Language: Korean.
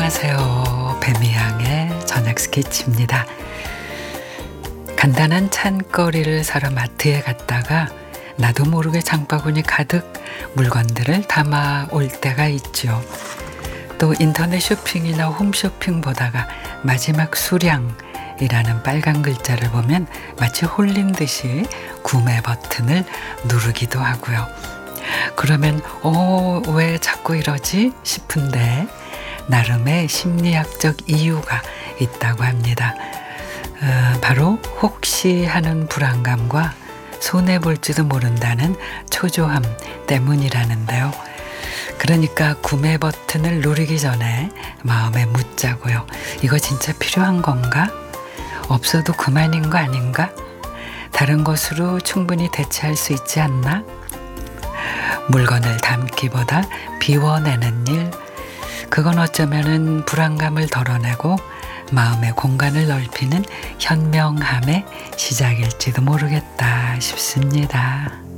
안녕하세요. 배미양의 저녁 스케치입니다. 간단한 찬거리를 사러 마트에 갔다가 나도 모르게 장바구니 가득 물건들을 담아 올 때가 있죠. 또 인터넷 쇼핑이나 홈쇼핑 보다가 마지막 수량이라는 빨간 글자를 보면 마치 홀린 듯이 구매 버튼을 누르기도 하고요. 그러면 왜 자꾸 이러지 싶은데 나름의 심리학적 이유가 있다고 합니다. 바로 혹시 하는 불안감과 손해볼지도 모른다는 초조함 때문이라는데요. 그러니까 구매 버튼을 누르기 전에 마음에 묻자고요. 이거 진짜 필요한 건가? 없어도 그만인 거 아닌가? 다른 것으로 충분히 대체할 수 있지 않나? 물건을 담기보다 비워내는 일, 그건 어쩌면은 불안감을 덜어내고 마음의 공간을 넓히는 현명함의 시작일지도 모르겠다 싶습니다.